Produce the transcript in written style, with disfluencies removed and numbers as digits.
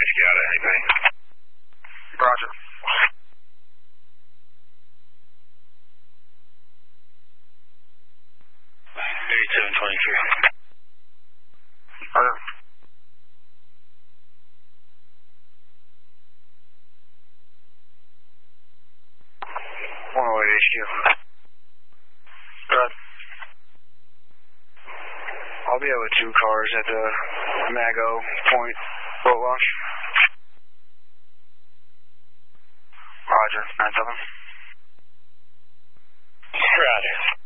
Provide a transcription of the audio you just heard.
whiskey out of anything. Roger. 8723. Roger. HQ. Good. I'll be out with 2 cars at the Mago Point boat launch. Roger. 9-7. Roger.